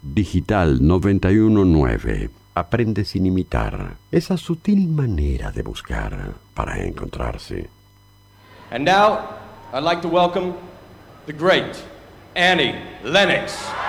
Digital 919. Aprende sin imitar. Esa sutil manera de buscar para encontrarse. And now, I'd like to welcome the great Annie Lennox.